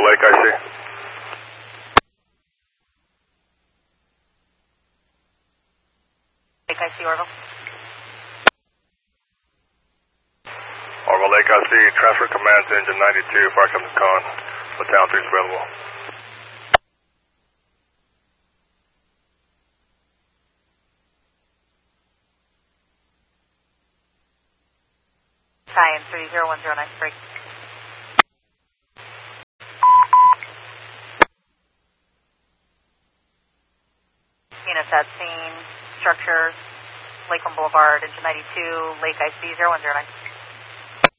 Lake IC. Lake IC, Orville. Orville Lake IC, transfer command to engine 92, fire Captain Con. Battalion 3 is available. Cayenne 30109, Units at scene, structures, Lakeland Boulevard, engine 92, Lake IC 0109.